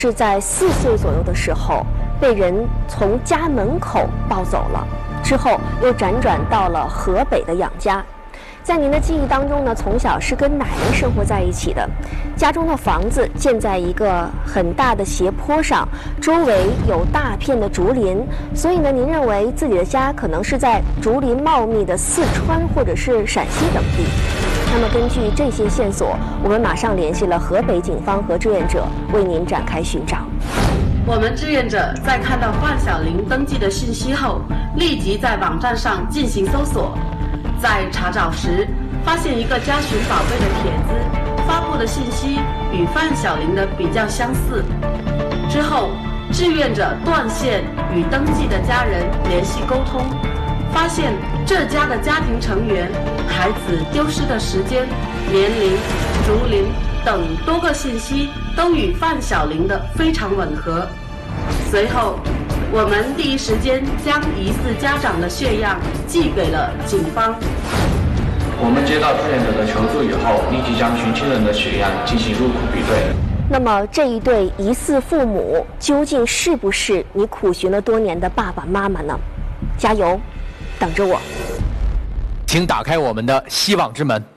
是在4岁左右的时候被人从家门口抱走了，之后又辗转到了河北的养家。在您的记忆当中呢，从小是跟奶奶生活在一起的，家中的房子建在一个很大的斜坡上，周围有大片的竹林，所以呢，您认为自己的家可能是在竹林茂密的四川或者是陕西等地。那么根据这些线索，我们马上联系了河北警方和志愿者，为您展开寻找。 我们志愿者在看到范小玲登记的信息后，立即在网站上进行搜索。在查找时，发现一个家寻宝贝的帖子，发布的信息与范小玲的比较相似。之后，志愿者断线与登记的家人联系沟通，发现这家的家庭成员、孩子丢失的时间、年龄、竹林等多个信息都与范小玲的非常吻合。随后，我们第一时间将疑似家长的血样寄给了警方。 我们接到志愿者的求助以后，立即将寻亲人的血样进行入库比对。 那么这一对疑似父母究竟是不是你苦寻了多年的爸爸妈妈呢？加油，等着我。 请打开我们的希望之门。